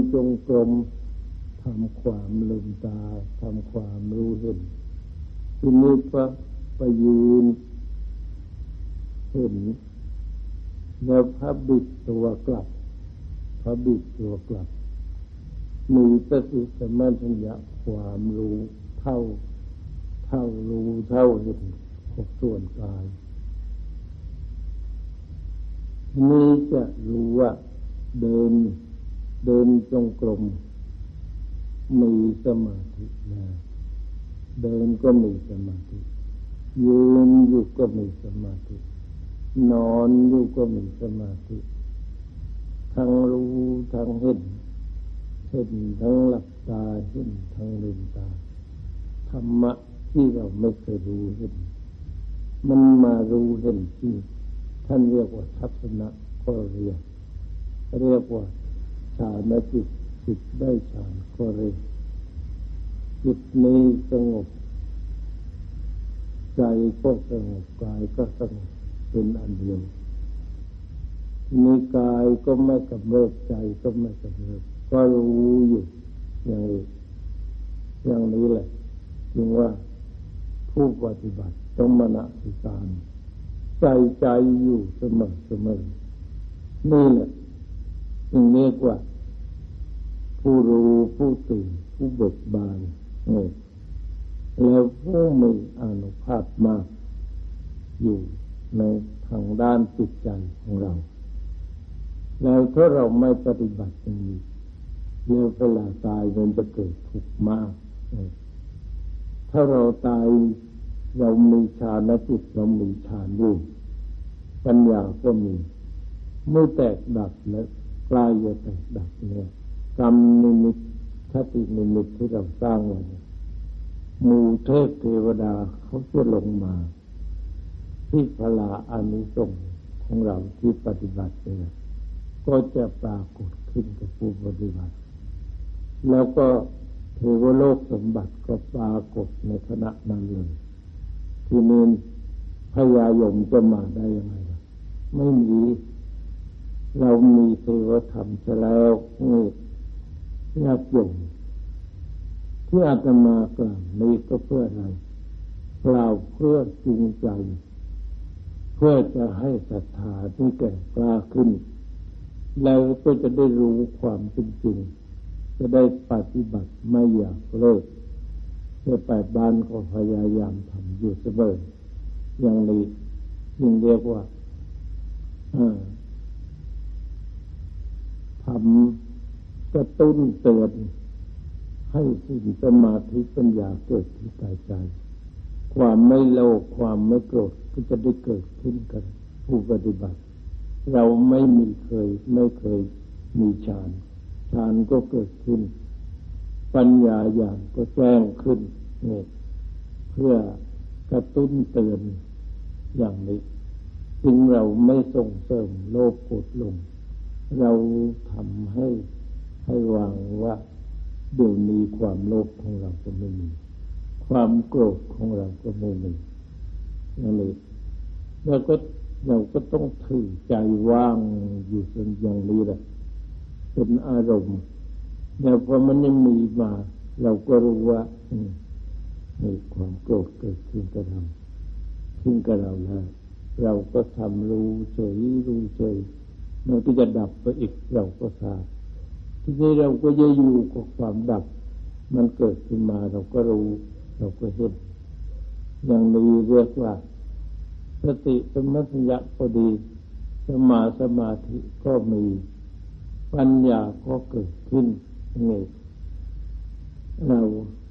จงกรมทำความลืมตาทำความรู้เห็นทีนี้ก็ไปยืนเห็นแล้วพระบิดตัวกลับพระบิดตัวกลับมีสติสัมปชัญญะความรู้เท่ารู้เท่าเห็นครบส่วนกายนี้จะรู้ว่าเดินจงกรมมีสมาธิแล้วเดินก็มีสมาธิยืนอยู่ก็มีสมาธินอนอยู่ก็มีสมาธิทั้งรู้ทั้งเห็นทั้งหลับตาเห็นทั้งลืมตาธรรมะที่เราไม่เคยรู้เห็นมันมารู้เห็นจริงท่านเรียกว่าทัศนะก็เรียกว่าฌานจิตได้ฌานก็เรียกจิตนี้สงบใจก็สงบกายก็สงบเป็นอันเดียวมีกายก็ไม่กำเริบใจก็ไม่กำเริบก็รู้อยู่อย่างนี้แหละจึงว่าผู้ปฏิบัติต้องมนสิการใจอยู่เสมอนี่แหละจึงเรียกว่าผู้รู้ผู้ตื่นผู้เบิกบานแล้วผู้มีอานุภาพมากอยู่ในทางด้านจิตใจของเราแล้วถ้าเราไม่ปฏิบัติอย่างนี้แล้วเวลาตายมันจะเกิดทุกข์มากถ้าเราตายเรามีฌานจิตเรามีฌานอยู่ปัญญาก็มีเมื่อแตกดับแล้วกลายจะแตกดับเนี่ยกรรมนิมิตชาตินิมิตที่เราสร้างไว้หมู่เทพเทวดาเขาจะลงมาที่พลาอานิสงส์ของเราที่ปฏิบัติเนี่ยก็จะปรากฏขึ้นกับผู้ปฏิบัติแล้วก็เทวโลกสมบัติก็ปรากฏในขณะนั้นเลยที่นี้พญายมจะมาได้ยังไงไม่มีเรามีเทวธรรมซะแล้วนี่ญาติโยมที่อาตมากล่าวนี้ก็เพื่ออะไรกล่าวเพื่อจูงใจเพื่อจะให้ศรัทธาที่แก่กล้าขึ้นแล้วก็จะได้รู้ความเป็นจริงจะได้ปฏิบัติไม่อยากเลิกจะไปบ้านก็พยายามทำอยู่เสมออย่างนี้ยิ่งเรียกว่าทำกระตุ้นเตือนให้สิ่งสมาธิปัญญาเกิดที่กายใจความไม่โลภความไม่โกรธก็จะได้เกิดขึ้นกันผู้ปฏิบัติเราไม่เคยมีฌานก็เกิดขึ้นปัญญาญาณก็แจ้งขึ้นเนี่ยเพื่อกระตุ้นเตือนอย่างนี้จึงเราไม่ส่งเสริมโลภโกรธหลงเราทำให้วางว่าเดี๋ยวนี้ความโลภของเราก็ไม่มีความโกรธของเราก็ไม่มีอย่างนี้แล้วก็เราก็ต้องถือใจว่างอยู่อย่างนี้แหละเป็นอารมณ์แล้วพอมันยังมีมาเราก็รู้ว่ามีความโกรธเกิดขึ้นกับเราแล้วเราก็ทำรู้เฉยมันก็จะดับไปอีกเราก็ทราบทีนี้เราก็จะอยู่กับความดับมันเกิดขึ้นมาเราก็รู้เราก็เห็นอย่างนี้เรียกว่าสติสัมปชัญญะก็ดีสมาธิก็มีปัญญาก็เกิดขึ้นนี่เรา